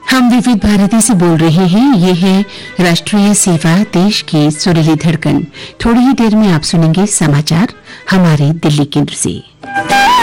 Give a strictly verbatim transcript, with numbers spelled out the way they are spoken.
हम विविध भारती से बोल रहे हैं। ये है राष्ट्रीय सेवा, देश की सुरीली धड़कन। थोड़ी ही देर में आप सुनेंगे समाचार हमारे दिल्ली केंद्र से।